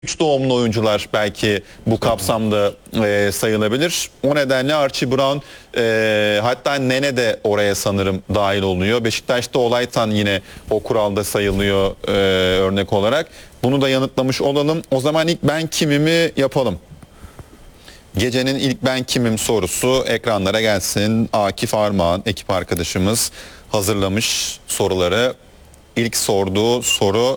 3 doğumlu oyuncular belki bu kapsamda sayılabilir. O nedenle Archie Brown, hatta Nene de oraya sanırım dahil oluyor. Beşiktaş'ta Olaytan yine o kuralda sayılıyor örnek olarak. Bunu da yanıtlamış olalım. O zaman ilk ben kimimi yapalım. Gecenin ilk ben kimim sorusu ekranlara gelsin. Akif Armağan ekip arkadaşımız hazırlamış soruları. İlk sorduğu soru: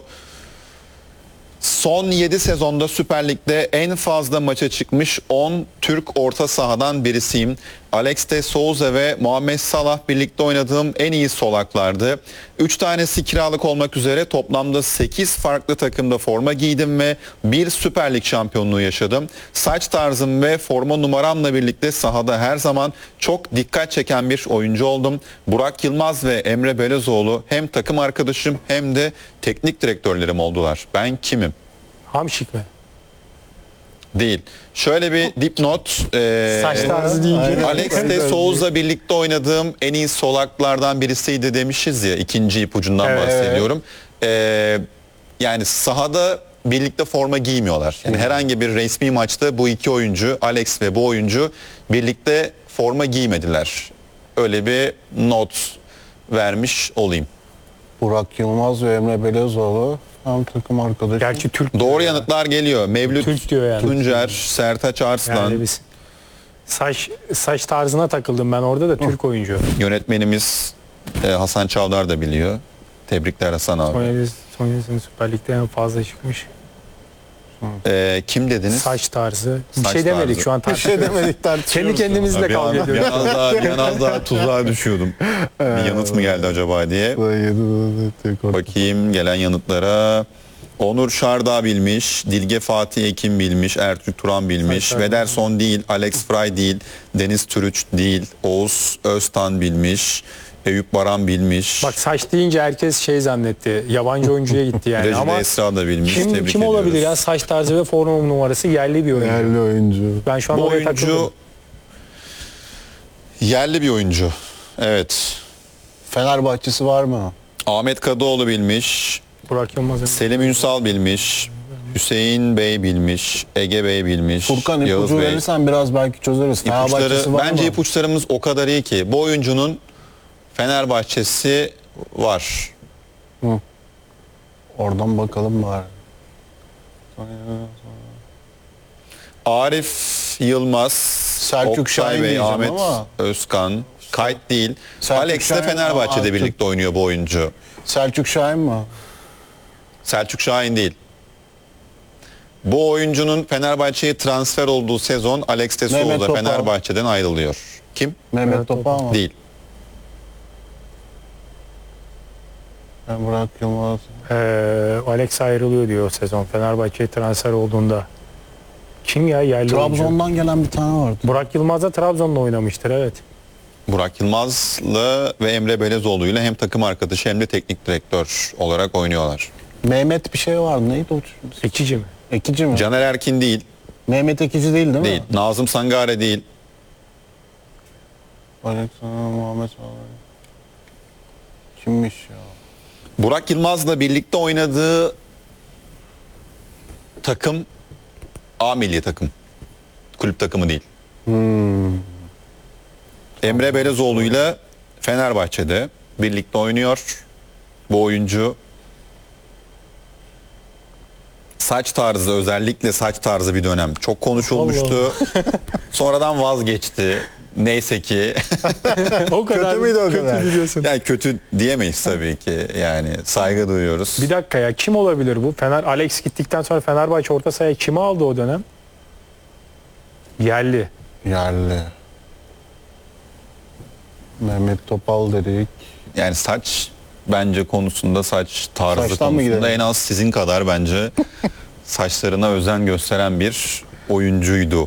son 7 sezonda Süper Lig'de en fazla maça çıkmış 10 Türk orta sahadan birisiyim. Alex de Souza ve Muhammed Salah birlikte oynadığım en iyi solaklardı. 3 tanesi kiralık olmak üzere toplamda 8 farklı takımda forma giydim ve bir Süper Lig şampiyonluğu yaşadım. Saç tarzım ve forma numaramla birlikte sahada her zaman çok dikkat çeken bir oyuncu oldum. Burak Yılmaz ve Emre Belözoğlu hem takım arkadaşım hem de teknik direktörlerim oldular. Ben kimim? Hamşik mi? Değil. Şöyle bir dipnot. Saç tarzı deyince. Alex de Souza birlikte oynadığım en iyi solaklardan birisiydi demişiz ya. İkinci ipucundan bahsediyorum. Yani sahada birlikte forma giymiyorlar. Yani herhangi bir resmi maçta bu iki oyuncu, Alex ve bu oyuncu birlikte forma giymediler. Öyle bir not vermiş olayım. Burak Yılmaz ve Emre Belözoğlu hem takım arkadaşı. Gerçi Türk. Doğru yanıtlar geliyor. Mevlüt Türk diyor yani. Tuncer, Sertaç Arslan. Yani biz saç tarzına takıldım ben orada da Türk oyuncu. Yönetmenimiz Hasan Çavdar da biliyor. Tebrikler Hasan abi. Sonya'nın Süper Lig'de en fazla çıkmış. Kim dediniz? Saç tarzı. Bir Saç şey demedik tarzı. şu an. Bir şey demedik, tartışıyoruz. Kendi kendimizle Bir kavga an, ediyoruz. bir an az daha tuzağa düşüyordum. Bir yanıt mı geldi acaba diye. Bakayım gelen yanıtlara. Onur Şardağ bilmiş, Dilge Fatih Ekim bilmiş, Ertürk Turan bilmiş, Vederson değil, Alex Fry değil, Deniz Türüç değil, Oğuz Öztan bilmiş, Eyüp Baran bilmiş. Bak saç deyince herkes şey zannetti. Yabancı oyuncuya gitti yani. Recep Ama Esra da bilmiş. kim olabilir ediyoruz. ya? Saç tarzı ve forma numarası yerli bir oyuncu. Yerli oyuncu. Ben şu an Bu oraya takıldım. oyuncu yerli bir oyuncu. Evet. Fenerbahçesi var mı? Ahmet Kadıoğlu bilmiş, Burak Yılmaz'ın. Selim Ünsal bilmiş, Hüseyin Bey bilmiş, Ege Bey bilmiş, Furkan Yağız ipucu Bey. verirsen biraz belki çözeriz. Fenerbahçesi var Bence mı? ipuçlarımız o kadar iyi ki. Bu oyuncunun Fenerbahçesi var. Oradan bakalım bari. Arif Yılmaz, Selçuk Oktay Şahin Bey, diyeceğim Ahmet ama. Özkan, Kayıt değil. Selçuk Alex de Şahin, Fenerbahçe'de birlikte oynuyor bu oyuncu. Selçuk Şahin mi? Selçuk Şahin değil. Bu oyuncunun Fenerbahçe'ye transfer olduğu sezon Alex de Mehmet Souza Topal. Fenerbahçe'den ayrılıyor. Kim? Mehmet Topal mı? Değil. Burak Yılmaz. Alex ayrılıyor diyor o sezon. Fenerbahçe'ye transfer olduğunda. Kim ya yerli oyuncu? Trabzon'dan gelen bir tane vardı. Burak Yılmaz da Trabzon'da oynamıştır, evet. Burak Yılmaz'la ve Emre Belezoğlu'yla hem takım arkadaşı hem de teknik direktör olarak oynuyorlar. Mehmet bir şey vardı. Neydi o? Ekici mi? Ekici mi? Caner Erkin değil. Mehmet Ekici değil mi? Değil. Nazım Sangare değil. Alexander Muhammed abi. Kimmiş ya? Burak Yılmaz'la birlikte oynadığı takım A milli takım. Kulüp takımı değil. Emre Belezoğlu'yla Fenerbahçe'de birlikte oynuyor. Bu oyuncu saç tarzı, özellikle saç tarzı bir dönem çok konuşulmuştu. Sonradan vazgeçti. Neyse ki. O kadar Kötü müydü o kadar? biliyorsun. Yani kötü diyemeyiz tabii ki. Yani saygı duyuyoruz. Bir dakika ya, kim olabilir bu? Alex gittikten sonra Fenerbahçe orta sahaya kimi aldı o dönem? Yerli. Yerli. Mehmet Topal dedik. Yani saç bence konusunda, saç tarzı Saçtan mı konusunda gidelim? en az sizin kadar bence saçlarına özen gösteren bir oyuncuydu.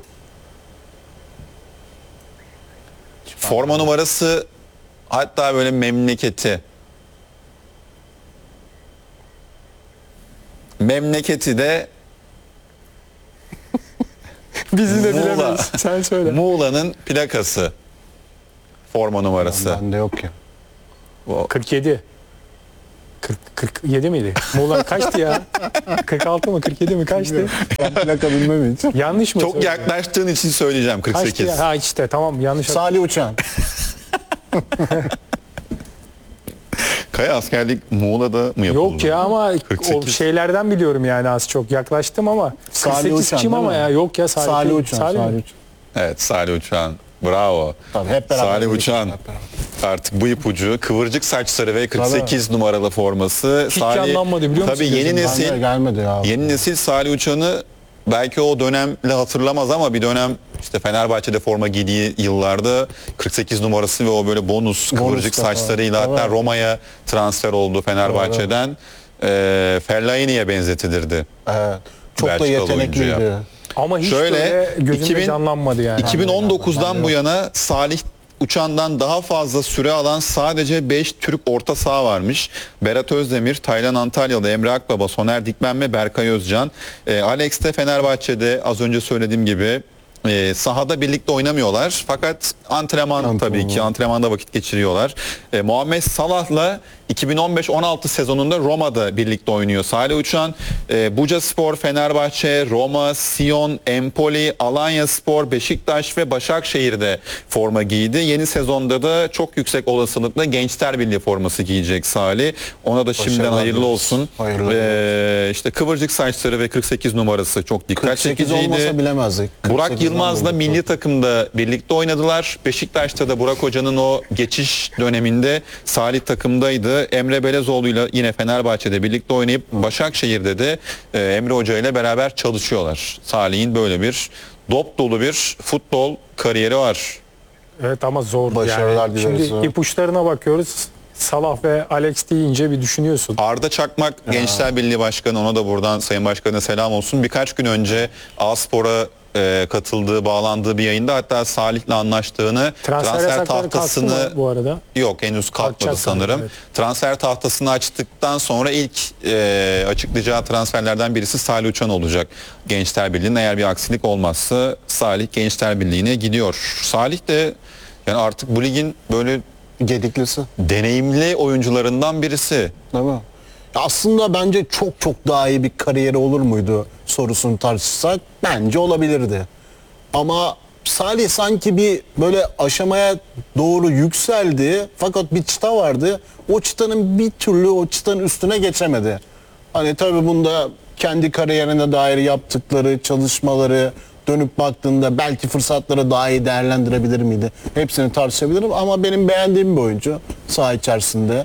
Forma numarası, hatta böyle memleketi. Memleketi de Bizi de Muğla. bilemeyiz. Sen söyle. Muğla'nın plakası. Forma numarası. Bende yok ya. 47. 47 miydi? Muğla kaçtı ya? 46 mı 47 mi kaçtı? Ben plaka bilmem için. Yanlış mı? Çok söyledim? yaklaştığın için söyleyeceğim Kaçtı 48. ya? Ha işte tamam yanlış. Salih Uçan. Kaya askerlik Muğla'da mı yapıldı? Yok ya ama o 48. şeylerden biliyorum yani az çok yaklaştım ama Salih 48 Uçan kim değil ama mi? ya yok ya Salih, Salih Uçan. Salih mi? Salih Uçan. Evet, Salih Uçan. Bravo. Tabii hep beraber. Salih dedik. Uçan. Hep beraber. Artık bu ipucu, kıvırcık saçları ve 48 numaralı forması. Hiç canlanmadı biliyor musun Tabii yeni gözümden? nesil, Bende gelmedi ya. yeni nesil Salih Uçan'ı belki o dönemle hatırlamaz ama bir dönem işte Fenerbahçe'de forma giydiği yıllarda 48 numarası ve o böyle bonus kıvırcık kafa. saçlarıyla hatta Evet. Roma'ya transfer oldu Fenerbahçe'den. Fellaini'ye benzetilirdi. Evet. Çok da Belçikalı yetenekliydi. oyuncuya. Ama hiç Şöyle, böyle gözümde 2000 canlanmadı yani. 2019'dan bu yana Salih Uçan'dan daha fazla süre alan sadece 5 Türk orta saha varmış. Berat Özdemir, Taylan Antalyalı, Emre Akbaba, Soner Dikmen ve Berkay Özcan. Alex de Fenerbahçe'de az önce söylediğim gibi sahada birlikte oynamıyorlar. Fakat antrenman tabii ki antrenmanda vakit geçiriyorlar. Muhammed Salah'la 2015-16 sezonunda Roma'da birlikte oynuyor. Salih Uçan, Bucaspor, Fenerbahçe, Roma, Sion, Empoli, Alanyaspor, Beşiktaş ve Başakşehir'de forma giydi. Yeni sezonda da çok yüksek olasılıkla Gençler Birliği forması giyecek Salih. Ona da şimdiden Başarılar hayırlı diliyoruz. olsun. Hayırlı İşte kıvırcık saçları ve 48 numarası çok dikkat 48 çekiciydi. olmasa bilemezdik. Burak 48'den Yılmaz'la bulduk. milli takımda birlikte oynadılar. Beşiktaş'ta da Burak Hoca'nın o geçiş döneminde Salih takımdaydı. Emre Belezoğlu'yla yine Fenerbahçe'de birlikte oynayıp Başakşehir'de de Emre Hoca ile beraber çalışıyorlar. Salih'in böyle bir dop dolu bir futbol kariyeri var. Evet ama zor Başarılar yani. dileriz. Şimdi ipuçlarına bakıyoruz. Salah ve Alex deyince bir düşünüyorsun. Arda Çakmak Gençler Birliği Başkanı, ona da buradan Sayın Başkan'a selam olsun. Birkaç gün önce A-Spor'a katıldığı, bağlandığı bir yayında hatta Salih'le anlaştığını, Transfer yasakları kalktı mı bu arada? Yok, henüz kalkmadı Kalkacak sanırım. sanırım, evet. Transfer tahtasını açtıktan sonra ilk açıklayacağı transferlerden birisi Salih Uçan olacak Gençler Birliği'nin. Eğer bir aksilik olmazsa Salih Gençler Birliği'ne gidiyor. Salih de yani artık bu ligin böyle Gediklisi. deneyimli oyuncularından birisi. Değil mi? Ya aslında bence çok çok daha iyi bir kariyeri olur muydu sorusunu tartışsak bence olabilirdi. Ama Salih sanki bir böyle aşamaya doğru yükseldi fakat bir çıta vardı. O çıtanın bir türlü o çıtanın üstüne geçemedi. Hani tabii bunda kendi kariyerine dair yaptıkları çalışmaları dönüp baktığında belki fırsatları daha iyi değerlendirebilir miydi? Hepsini tartışabilirim ama benim beğendiğim bir oyuncu saha içerisinde.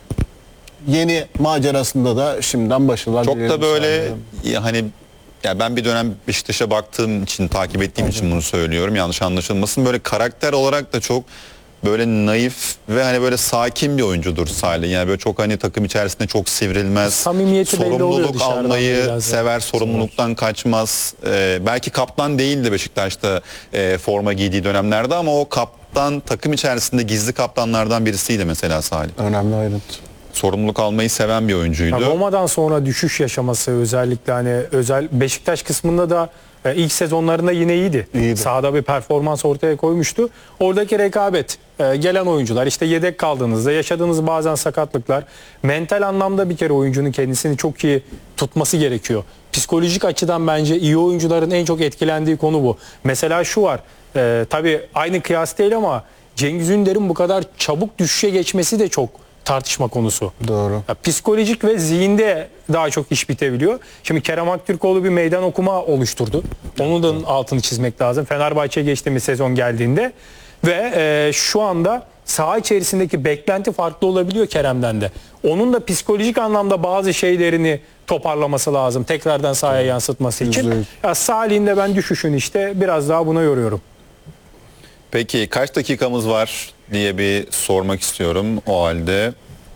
Yeni macerasında da şimdiden başarılar Çok dilerim da böyle Salih'e. hani ya ben bir dönem Beşiktaş'a baktığım için, takip ettiğim için bunu söylüyorum. Yanlış anlaşılmasın. Böyle karakter olarak da çok böyle naif ve hani böyle sakin bir oyuncudur Salih. Yani böyle çok hani takım içerisinde çok sivrilmez. Samimiyeti belli oluyor Sorumluluk dışarıdan almayı biraz ya. sever, sorumluluktan kaçmaz. Belki kaptan değildi Beşiktaş'ta forma giydiği dönemlerde ama o kaptan, takım içerisinde gizli kaptanlardan birisiydi mesela Salih. Önemli ayrıntı. Sorumluluk almayı seven bir oyuncuydu. Ya Roma'dan sonra düşüş yaşaması özellikle hani özel Beşiktaş kısmında da ilk sezonlarında yine iyiydi. İyiydi. Sahada bir performans ortaya koymuştu. Oradaki rekabet, gelen oyuncular, işte yedek kaldığınızda yaşadığınız bazen sakatlıklar, mental anlamda bir kere oyuncunun kendisini çok iyi tutması gerekiyor. Psikolojik açıdan bence iyi oyuncuların en çok etkilendiği konu bu. Mesela şu var, tabii aynı kıyas değil ama Cengiz Ünder'in bu kadar çabuk düşüşe geçmesi de çok tartışma konusu. Doğru. Ya, psikolojik ve zihinde daha çok iş bitebiliyor. Şimdi Kerem Aktürkoğlu bir meydan okuma oluşturdu. Onun da altını çizmek lazım. Fenerbahçe'ye geçtiğimiz sezon geldiğinde ve şu anda saha içerisindeki beklenti farklı olabiliyor Kerem'den de. Onun da psikolojik anlamda bazı şeylerini toparlaması lazım. Tekrardan sahaya yansıtması için. %100. Ya, Salih'in de ben düşüşünü işte biraz daha buna yoruyorum. Peki kaç dakikamız var diye bir sormak istiyorum o halde.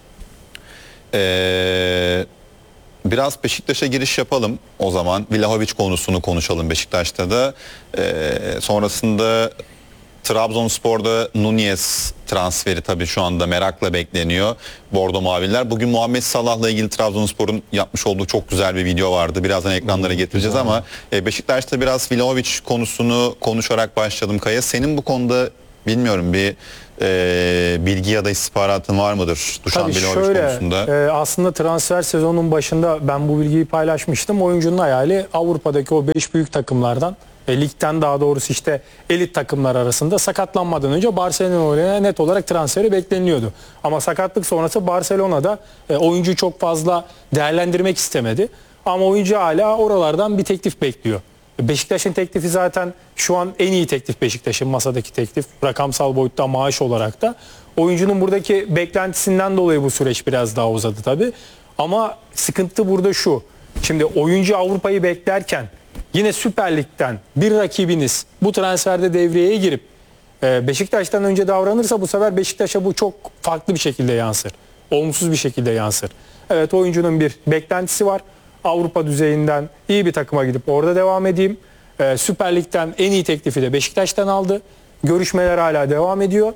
Biraz Beşiktaş'a giriş yapalım o zaman. Vlahovic konusunu konuşalım Beşiktaş'ta da. Sonrasında Trabzonspor'da Nunez transferi tabii şu anda merakla bekleniyor Bordo Maviller. Bugün Muhammed Salah'la ilgili Trabzonspor'un yapmış olduğu çok güzel bir video vardı. Birazdan ekranlara getireceğiz ama Beşiktaş'ta biraz Vlahovic konusunu konuşarak başladım Kaya. Senin bu konuda bilmiyorum bir bilgi ya da istihbaratın var mıdır Dušan Tabii Vlahović şöyle, konusunda? aslında transfer sezonun başında ben bu bilgiyi paylaşmıştım. Oyuncunun hayali Avrupa'daki o 5 büyük takımlardan, ligden daha doğrusu işte elit takımlar arasında sakatlanmadan önce Barcelona'ya net olarak transferi bekleniyordu. Ama sakatlık sonrası Barcelona'da oyuncuyu çok fazla değerlendirmek istemedi. Ama oyuncu hala oralardan bir teklif bekliyor. Beşiktaş'ın teklifi zaten şu an en iyi teklif, Beşiktaş'ın masadaki teklif. Rakamsal boyutta, maaş olarak da. Oyuncunun buradaki beklentisinden dolayı bu süreç biraz daha uzadı tabii. Ama sıkıntı burada şu. Şimdi oyuncu Avrupa'yı beklerken yine Süper Lig'den bir rakibiniz bu transferde devreye girip Beşiktaş'tan önce davranırsa bu sefer Beşiktaş'a bu çok farklı bir şekilde yansır. Olumsuz bir şekilde yansır. Evet, oyuncunun bir beklentisi var. Avrupa düzeyinden iyi bir takıma gidip orada devam edeyim. Süper Lig'den en iyi teklifi de Beşiktaş'tan aldı. Görüşmeler hala devam ediyor.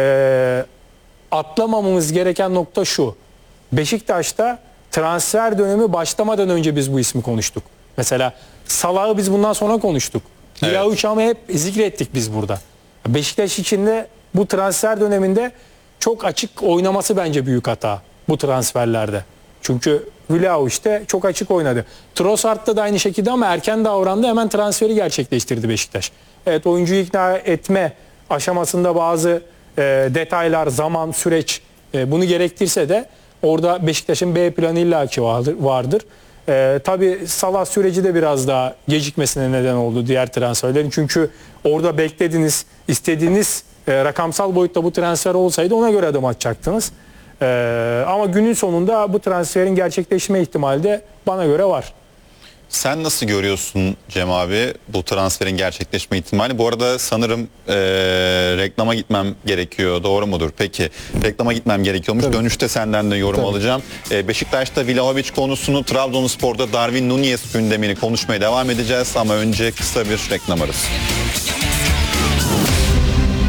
Atlamamamız gereken nokta şu. Beşiktaş'ta transfer dönemi başlamadan önce biz bu ismi konuştuk. Mesela Salah'ı biz bundan sonra konuştuk. Evet. Vlahović'ı hep zikrettik biz burada. Beşiktaş için de bu transfer döneminde çok açık oynaması bence büyük hata bu transferlerde. Çünkü Vlahović de çok açık oynadı. Trossard'da da aynı şekilde ama erken davrandı, hemen transferi gerçekleştirdi Beşiktaş. Evet, oyuncuyu ikna etme aşamasında bazı detaylar, zaman, süreç bunu gerektirse de orada Beşiktaş'ın B planı illaki vardır. Tabii Salah süreci de biraz daha gecikmesine neden oldu diğer transferlerin. Çünkü orada beklediğiniz, istediğiniz rakamsal boyutta bu transfer olsaydı ona göre adım atacaktınız. Ama günün sonunda bu transferin gerçekleşme ihtimali de bana göre var. Sen nasıl görüyorsun Cem abi bu transferin gerçekleşme ihtimali? Bu arada sanırım reklama gitmem gerekiyor. Doğru mudur? Peki. Reklama gitmem gerekiyormuş. Tabii. Dönüşte senden de yorum alacağım. Beşiktaş'ta Vlahović konusunu, Trabzonspor'da Darwin Núñez gündemini konuşmaya devam edeceğiz. Ama önce kısa bir reklam arası.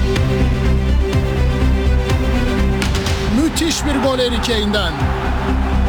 Müthiş bir gol Harry Kane'den.